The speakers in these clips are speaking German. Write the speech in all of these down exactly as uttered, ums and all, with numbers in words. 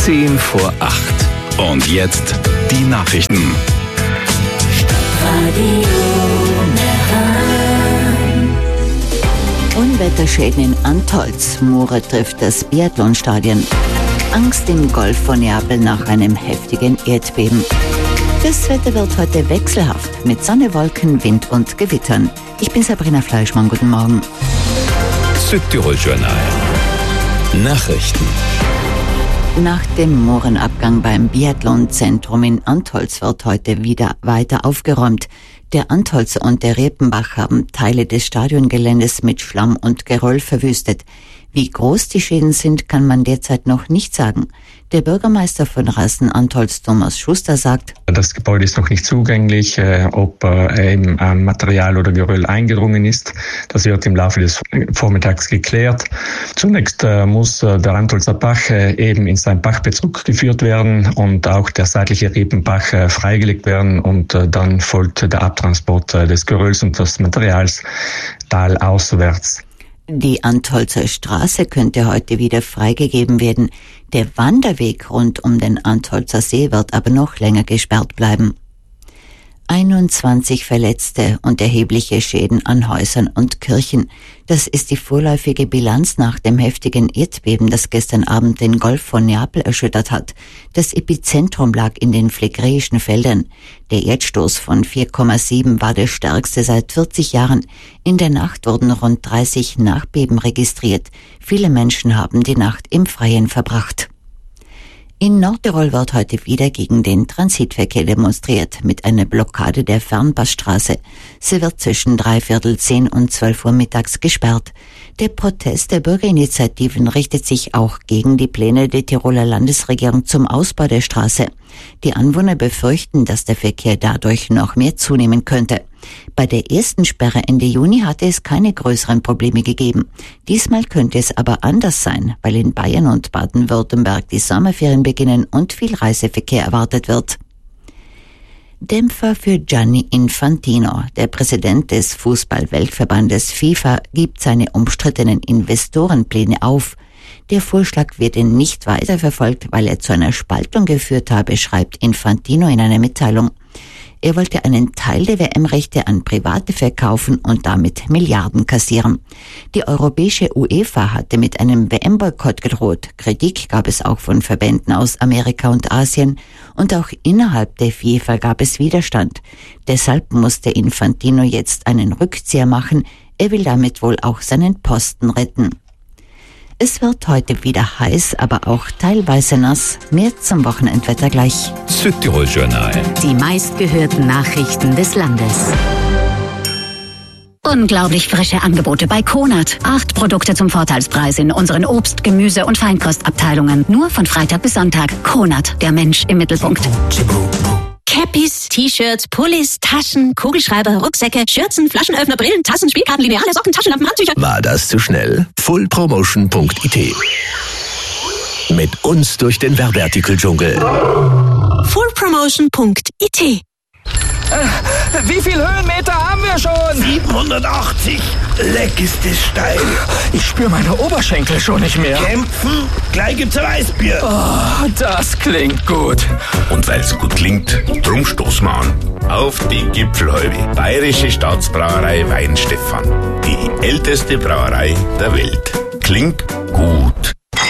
zehn vor acht. Und jetzt die Nachrichten. Unwetterschäden in Antholz. Mure trifft das Biathlonstadion. Angst im Golf von Neapel nach einem heftigen Erdbeben. Das Wetter wird heute wechselhaft mit Sonne, Wolken, Wind und Gewittern. Ich bin Sabrina Fleischmann. Guten Morgen. Südtirol-Journal. Nachrichten. Nach dem Murenabgang beim Biathlonzentrum in Antholz wird heute wieder weiter aufgeräumt. Der Antholzer und der Riepenbach haben Teile des Stadiongeländes mit Schlamm und Geröll verwüstet. Wie groß die Schäden sind, kann man derzeit noch nicht sagen. Der Bürgermeister von Rasten-Antholz, Thomas Schuster, sagt: Das Gebäude ist noch nicht zugänglich, äh, ob äh, eben äh, Material oder Geröll eingedrungen ist. Das wird im Laufe des Vormittags geklärt. Zunächst äh, muss äh, der Antholzer Bach äh, eben in seinen Bachbezug geführt werden und auch der seitliche Riepenbach äh, freigelegt werden und äh, dann folgt der Abtransport äh, des Gerölls und des Materials talauswärts. Die Antholzer Straße könnte heute wieder freigegeben werden. Der Wanderweg rund um den Antholzer See wird aber noch länger gesperrt bleiben. einundzwanzig Verletzte und erhebliche Schäden an Häusern und Kirchen. Das ist die vorläufige Bilanz nach dem heftigen Erdbeben, das gestern Abend den Golf von Neapel erschüttert hat. Das Epizentrum lag in den Phlegräischen Feldern. Der Erdstoß von vier Komma sieben war der stärkste seit vierzig Jahren. In der Nacht wurden rund dreißig Nachbeben registriert. Viele Menschen haben die Nacht im Freien verbracht. In Nordtirol wird heute wieder gegen den Transitverkehr demonstriert mit einer Blockade der Fernpassstraße. Sie wird zwischen dreiviertel zehn und zwölf Uhr mittags gesperrt. Der Protest der Bürgerinitiativen richtet sich auch gegen die Pläne der Tiroler Landesregierung zum Ausbau der Straße. Die Anwohner befürchten, dass der Verkehr dadurch noch mehr zunehmen könnte. Bei der ersten Sperre Ende Juni hatte es keine größeren Probleme gegeben. Diesmal könnte es aber anders sein, weil in Bayern und Baden-Württemberg die Sommerferien beginnen und viel Reiseverkehr erwartet wird. Dämpfer für Gianni Infantino. Der Präsident des Fußball-Weltverbandes FIFA gibt seine umstrittenen Investorenpläne auf. Der Vorschlag wird ihn nicht weiterverfolgt, weil er zu einer Spaltung geführt habe, schreibt Infantino in einer Mitteilung. Er wollte einen Teil der W M-Rechte an Private verkaufen und damit Milliarden kassieren. Die europäische UEFA hatte mit einem W M-Boykott gedroht. Kritik gab es auch von Verbänden aus Amerika und Asien und auch innerhalb der FIFA gab es Widerstand. Deshalb musste Infantino jetzt einen Rückzieher machen. Er will damit wohl auch seinen Posten retten. Es wird heute wieder heiß, aber auch teilweise nass. Mehr zum Wochenendwetter gleich. Südtirol-Journal. Die meistgehörten Nachrichten des Landes. Unglaublich frische Angebote bei Konad. Acht Produkte zum Vorteilspreis in unseren Obst-, Gemüse- und Feinkostabteilungen. Nur von Freitag bis Sonntag. Konad, der Mensch im Mittelpunkt. Cappies, T-Shirts, Pullis, Taschen, Kugelschreiber, Rucksäcke, Schürzen, Flaschenöffner, Brillen, Tassen, Spielkarten, Lineale, Socken, Taschenlampen, Handtücher. War das zu schnell? full promotion punkt I T. Mit uns durch den Werbeartikeldschungel. full promotion punkt I T. Äh, wie viel Höhenmeter haben wir schon? siebenhundertachtzig. Leck ist es steil. Ich spüre meine Oberschenkel schon nicht mehr. Kämpfen? Gleich gibt's ein Weißbier. Oh, das klingt gut. Und weil's gut klingt, drum stoßen wir an. Auf die Gipfelhalde. Bayerische Staatsbrauerei Weinstefan. Die älteste Brauerei der Welt. Klingt gut.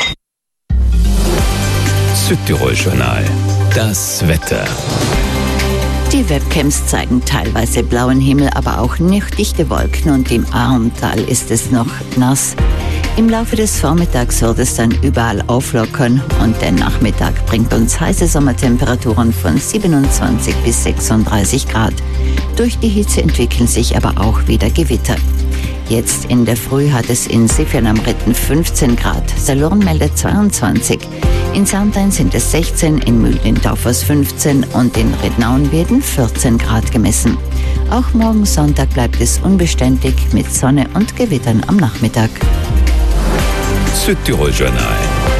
Südtirol-Journal. Das Wetter. Die Webcams zeigen teilweise blauen Himmel, aber auch nicht dichte Wolken und im Ahrntal ist es noch nass. Im Laufe des Vormittags wird es dann überall auflockern und der Nachmittag bringt uns heiße Sommertemperaturen von siebenundzwanzig bis sechsunddreißig Grad. Durch die Hitze entwickeln sich aber auch wieder Gewitter. Jetzt in der Früh hat es in Sifjan am Ritten fünfzehn Grad, Salurn meldet zweiundzwanzig. In Sarntein sind es sechzehn, in Mühlendorfers fünfzehn und in Rednaun werden vierzehn Grad gemessen. Auch morgen Sonntag bleibt es unbeständig mit Sonne und Gewittern am Nachmittag. Südtirol-Journal.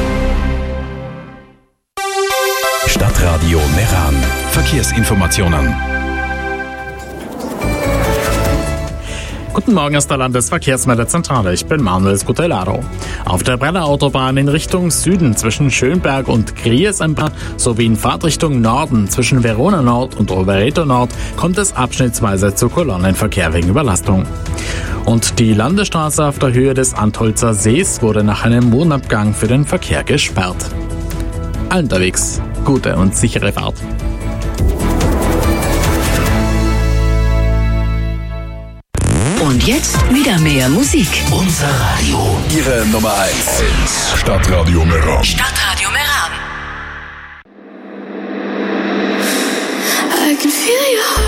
Stadtradio Meran. Verkehrsinformationen. Guten Morgen aus der Landesverkehrsmeldezentrale. Ich bin Manuel Scutellaro. Auf der Brenner-Autobahn in Richtung Süden zwischen Schönberg und Griesemper sowie in Fahrtrichtung Norden zwischen Verona Nord und Rovereto Nord kommt es abschnittsweise zu Kolonnenverkehr wegen Überlastung. Und die Landesstraße auf der Höhe des Antholzer Sees wurde nach einem Mondabgang für den Verkehr gesperrt. Allen unterwegs gute und sichere Fahrt. Und jetzt wieder mehr Musik. Unser Radio. Ihre Nummer eins. Stadtradio Meran. Stadtradio Meran. I can feel you.